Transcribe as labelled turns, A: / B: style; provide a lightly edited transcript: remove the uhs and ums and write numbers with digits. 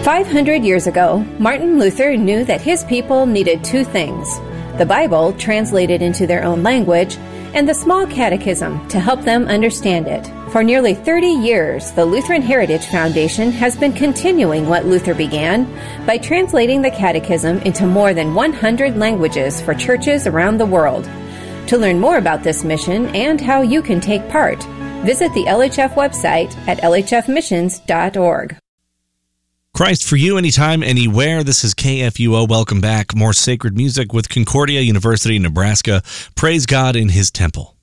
A: 500 years ago, Martin Luther knew that his people needed two things: the Bible, translated into their own language, and the small catechism to help them understand it. For nearly 30 years, the Lutheran Heritage Foundation has been continuing what Luther began by translating the catechism into more than 100 languages for churches around the world. To learn more about this mission and how you can take part, visit the LHF website at lhfmissions.org.
B: Christ for you, anytime, anywhere. This is KFUO. Welcome back. More sacred music with Concordia University, Nebraska. Praise God in His temple.